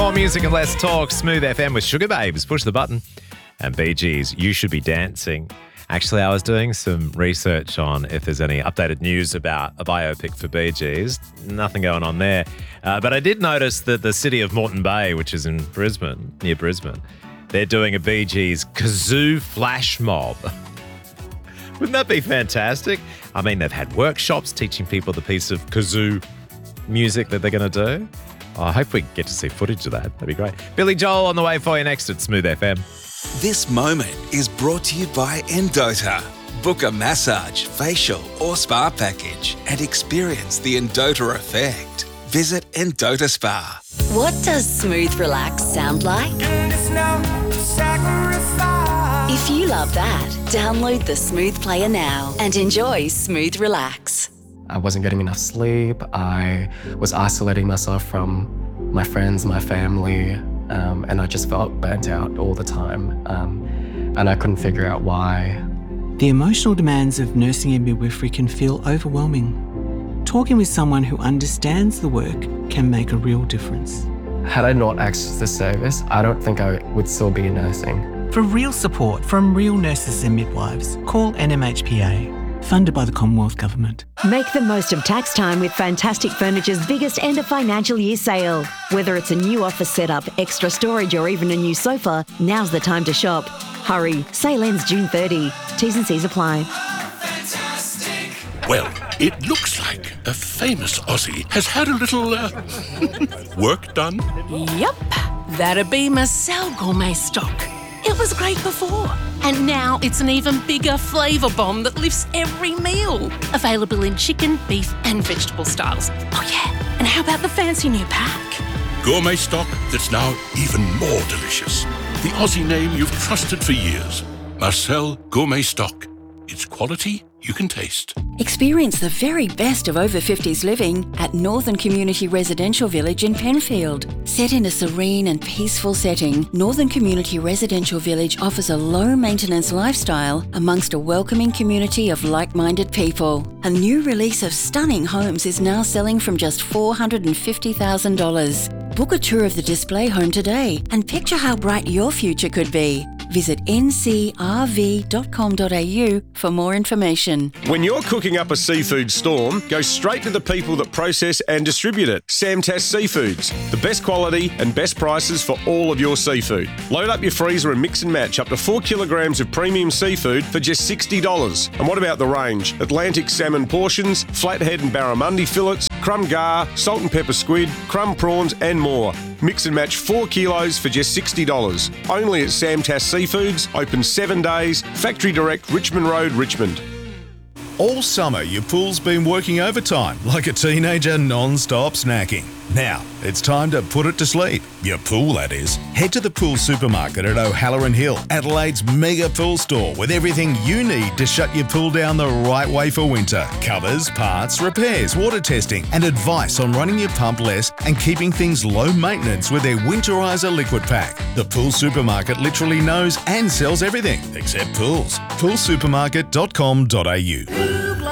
More music and less talk. Smooth FM with Sugar Babes. Push the button. And Bee Gees, You Should Be Dancing. Actually, I was doing some research on if there's any updated news about a biopic for Bee Gees. Nothing going on there. But I did notice that the city of Moreton Bay, which is in Brisbane, near Brisbane, they're doing a Bee Gees kazoo flash mob. Wouldn't that be fantastic? I mean, they've had workshops teaching people the piece of kazoo music that they're going to do. I hope we get to see footage of that. That'd be great. Billy Joel on the way for you next at Smooth FM. This moment is brought to you by Endota. Book a massage, facial or spa package and experience the Endota effect. Visit Endota Spa. What does smooth relax sound like? If you love that, download the Smooth Player now and enjoy Smooth Relax. I wasn't getting enough sleep. I was isolating myself from my friends, my family, and I just felt burnt out all the time. And I couldn't figure out why. The emotional demands of nursing and midwifery can feel overwhelming. Talking with someone who understands the work can make a real difference. Had I not accessed this service, I don't think I would still be nursing. For real support from real nurses and midwives, call NMHPA. Funded by the Commonwealth Government. Make the most of tax time with Fantastic Furniture's biggest end of financial year sale. Whether it's a new office setup, extra storage or even a new sofa, now's the time to shop. Hurry, sale ends June 30. T's and C's apply. Well, it looks like a famous Aussie has had a little work done. Yep, that'd be Marcel Gourmet Stock. It was great before, and now it's an even bigger flavour bomb that lifts every meal. Available in chicken, beef and vegetable styles. Oh yeah, and how about the fancy new pack? Gourmet stock that's now even more delicious. The Aussie name you've trusted for years. Marcel Gourmet Stock. It's quality you can taste. Experience the very best of over 50s living at Northern Community Residential Village in Penfield. Set in a serene and peaceful setting, Northern Community Residential Village offers a low-maintenance lifestyle amongst a welcoming community of like-minded people. A new release of stunning homes is now selling from just $450,000. Book a tour of the display home today and picture how bright your future could be. Visit ncrv.com.au for more information. When you're cooking up a seafood storm, go straight to the people that process and distribute it. Samtas Seafoods, the best quality and best prices for all of your seafood. Load up your freezer and mix and match up to 4 kilograms of premium seafood for just $60. And what about the range? Atlantic salmon portions, flathead and barramundi fillets, crumb gar, salt and pepper squid, crumb prawns and more. Mix and match 4 kilos for just $60. Only at Samtas Seafoods, open 7 days, Factory Direct, Richmond Road, Richmond. All summer, your pool's been working overtime like a teenager non-stop snacking. Now, it's time to put it to sleep. Your pool, that is. Head to the Pool Supermarket at O'Halloran Hill, Adelaide's mega pool store with everything you need to shut your pool down the right way for winter. Covers, parts, repairs, water testing and advice on running your pump less and keeping things low maintenance with their Winterizer liquid pack. The Pool Supermarket literally knows and sells everything except pools. Poolsupermarket.com.au.